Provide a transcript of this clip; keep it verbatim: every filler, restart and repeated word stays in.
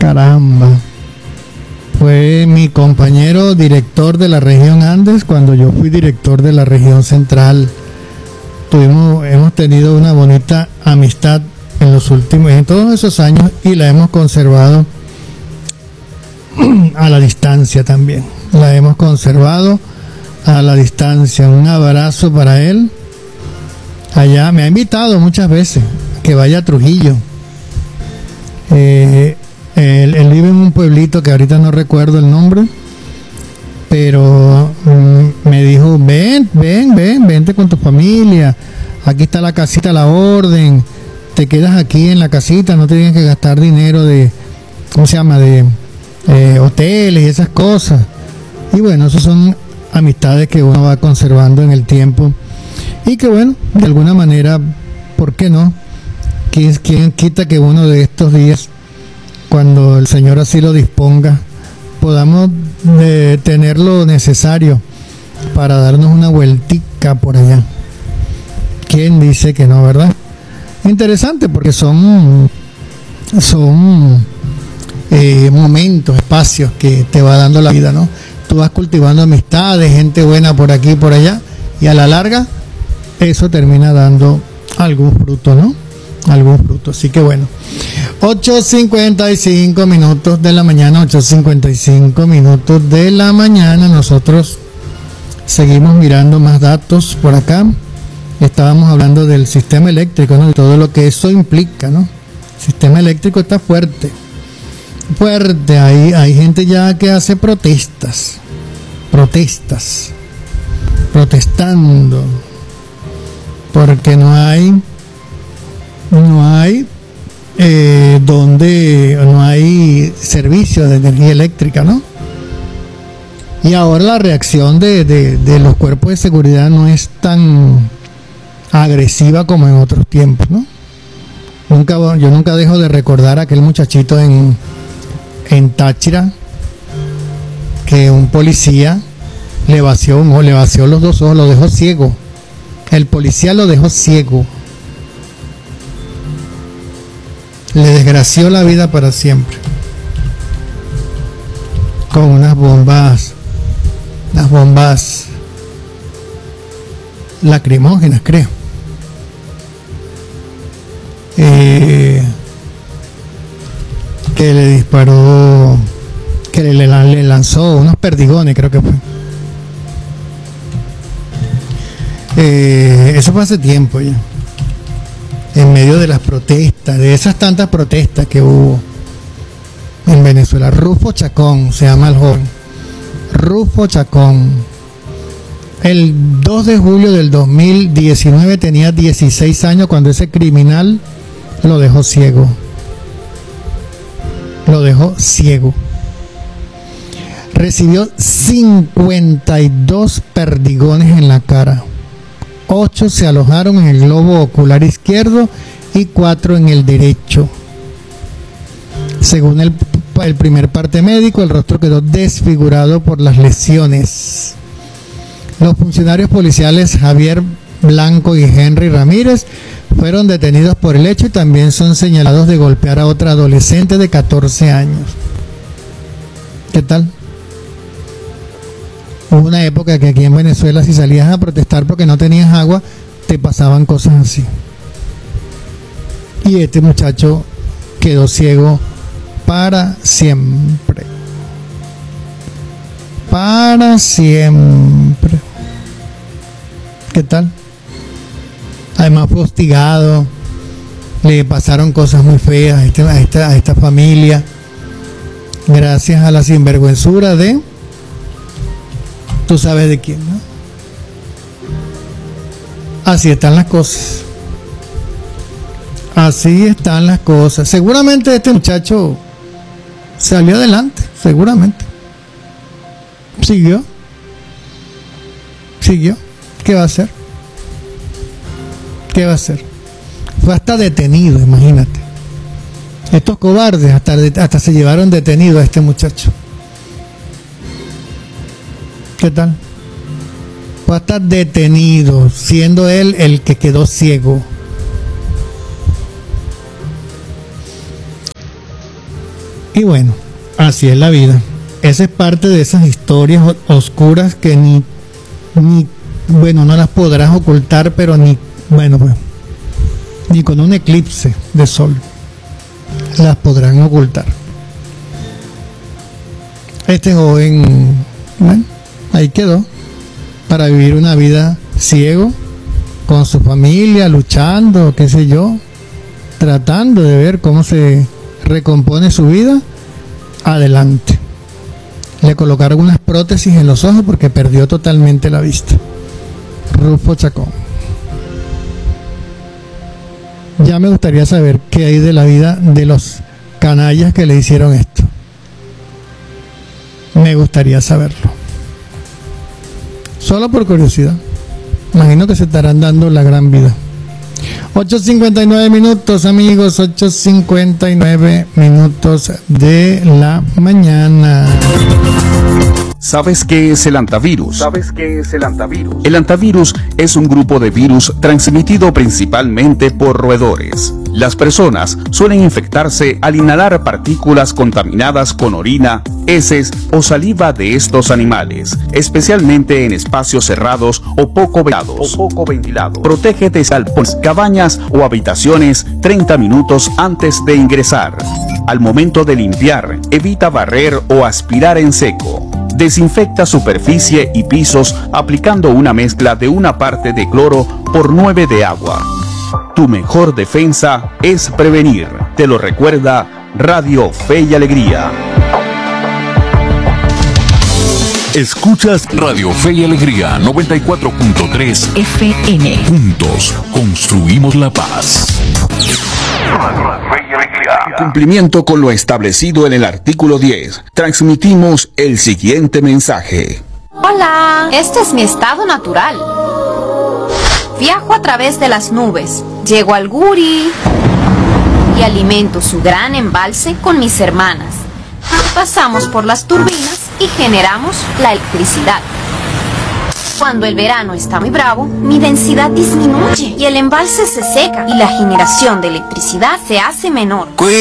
Caramba. Fue mi compañero director de la región Andes cuando yo fui director de la región central. Tuvimos, hemos tenido una bonita amistad en los últimos, en todos esos años, y la hemos conservado a la distancia también. La hemos conservado a la distancia. Un abrazo para él. Allá me ha invitado muchas veces que vaya a Trujillo. Eh, él, él vive en un pueblito que ahorita no recuerdo el nombre, pero mm, me dijo, ven, ven, ven, vente con tu familia. Aquí está la casita a la orden. Te quedas aquí en la casita, no te tienes que gastar dinero de, ¿cómo se llama? De eh, hoteles y esas cosas. Y bueno, esas son amistades que uno va conservando en el tiempo. Y que bueno, de alguna manera, ¿por qué no? ¿Quién, quién quita que uno de estos días, cuando el Señor así lo disponga, podamos eh, tener lo necesario para darnos una vueltica por allá? ¿Quién dice que no, verdad? Interesante, porque son son eh, momentos, espacios que te va dando la vida, ¿no? Tú vas cultivando amistades, gente buena por aquí y por allá, y a la larga eso termina dando algún fruto, ¿no? Algún fruto. Así que bueno, ocho cincuenta y cinco minutos de la mañana, ocho cincuenta y cinco minutos de la mañana. Nosotros seguimos mirando más datos por acá. Estábamos hablando del sistema eléctrico, ¿no? De todo lo que eso implica, ¿no? El sistema eléctrico está fuerte. Fuerte. Hay, hay gente ya que hace protestas. Protestas. Protestando. Porque no hay. No hay. Eh, donde no hay servicio de energía eléctrica, ¿no? Y ahora la reacción de, de, de los cuerpos de seguridad no es tan agresiva como en otros tiempos, ¿no? Nunca, yo nunca dejo de recordar a aquel muchachito en, en Táchira, que un policía le vació un ojo, le vació los dos ojos, lo dejó ciego. El policía lo dejó ciego. Le desgració la vida para siempre. Con unas bombas, las bombas lacrimógenas, creo. Eh, que le disparó, que le, le lanzó unos perdigones, creo que fue. Eh, eso fue hace tiempo ya, en medio de las protestas, de esas tantas protestas que hubo en Venezuela. Rufo Chacón se llama el joven, Rufo Chacón. El dos de julio del dos mil diecinueve tenía dieciséis años cuando ese criminal lo dejó ciego. Lo dejó ciego. Recibió cincuenta y dos perdigones en la cara. ocho se alojaron en el globo ocular izquierdo y cuatro en el derecho. Según el, el primer parte médico, el rostro quedó desfigurado por las lesiones. Los funcionarios policiales Javier Blanco y Henry Ramírez fueron detenidos por el hecho y también son señalados de golpear a otra adolescente de catorce años. ¿Qué tal? Hubo una época que aquí en Venezuela, si salías a protestar porque no tenías agua, te pasaban cosas así. Y este muchacho quedó ciego para siempre. Para siempre. ¿Qué tal? Además fue hostigado, le pasaron cosas muy feas a, este, a, esta, a esta familia, gracias a la sinvergüenzura de, tú sabes de quién, ¿no? Así están las cosas. Así están las cosas. Seguramente este muchacho salió adelante, seguramente. Siguió. Siguió. ¿Qué va a hacer? ¿Qué va a hacer? Fue hasta detenido, imagínate. Estos cobardes hasta, hasta se llevaron detenido a este muchacho. ¿Qué tal? Fue hasta detenido, siendo él el que quedó ciego. Y bueno, así es la vida. Esa es parte de esas historias oscuras que ni, ni bueno, no las podrás ocultar, pero ni, bueno, pues, ni con un eclipse de sol las podrán ocultar. Este joven, bueno, ahí quedó, para vivir una vida ciego, con su familia, luchando, qué sé yo, tratando de ver cómo se recompone su vida. Adelante. Le colocaron unas prótesis en los ojos porque perdió totalmente la vista. Rufo Chacón. Ya me gustaría saber qué hay de la vida de los canallas que le hicieron esto. Me gustaría saberlo. Solo por curiosidad. Imagino que se estarán dando la gran vida. ocho cincuenta y nueve minutos, amigos, ocho cincuenta y nueve minutos de la mañana. ¿Sabes qué es el antivirus? ¿Sabes qué es el antivirus? El antivirus es un grupo de virus transmitido principalmente por roedores. Las personas suelen infectarse al inhalar partículas contaminadas con orina, heces o saliva de estos animales, especialmente en espacios cerrados o poco ventilados. O poco ventilados. Protégete de galpones, cabañas o habitaciones treinta minutos antes de ingresar. Al momento de limpiar, evita barrer o aspirar en seco. Desinfecta superficie y pisos aplicando una mezcla de una parte de cloro por nueve de agua. Tu mejor defensa es prevenir. Te lo recuerda Radio Fe y Alegría. Escuchas Radio Fe y Alegría noventa y cuatro punto tres F M. Juntos construimos la paz. En cumplimiento con lo establecido en el artículo diez, transmitimos el siguiente mensaje. Hola, este es mi estado natural. Viajo a través de las nubes, llego al Guri y alimento su gran embalse con mis hermanas. Pasamos por las turbinas y generamos la electricidad. Cuando el verano está muy bravo, mi densidad disminuye y el embalse se seca y la generación de electricidad se hace menor.